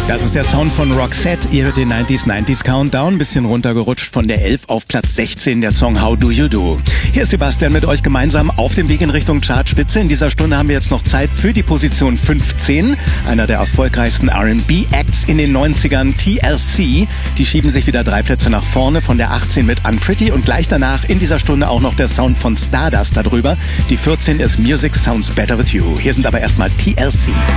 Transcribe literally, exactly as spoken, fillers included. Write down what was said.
Das ist der Sound von Roxette. Ihr hört den neunziger neunzig Countdown. Bisschen runtergerutscht von der elf auf Platz sechzehn, der Song How Do You Do. Hier ist Sebastian mit euch gemeinsam auf dem Weg in Richtung Chartspitze. In dieser Stunde haben wir jetzt noch Zeit für die Position fünfzehn. Einer der erfolgreichsten R and B-Acts in den neunzigern, T L C. Die schieben sich wieder drei Plätze nach vorne von der achtzehn mit Unpretty und gleich danach in dieser Stunde auch noch der Sound von Stardust darüber. Die vierzehn ist Music Sounds Better With You. Hier sind aber erstmal T L C.